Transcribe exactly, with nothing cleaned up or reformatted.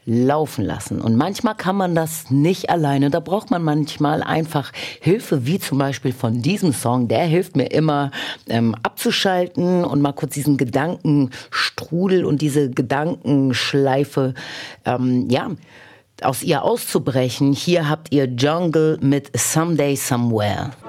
laufen lassen. Und manchmal kann man das nicht alleine. Da braucht man manchmal einfach Hilfe, wie zum Beispiel von diesem Song. Der hilft mir immer ähm, abzuschalten und mal kurz diesen Gedankenstrudel und diese Gedankenschleife, ähm, ja, aus ihr auszubrechen. Hier habt ihr Jungle mit Someday Somewhere.